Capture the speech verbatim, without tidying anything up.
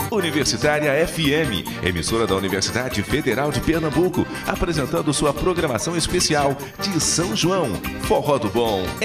Universitária F M, emissora da Universidade Federal de Pernambuco, apresentando sua programação especial de São João. Forró do Bom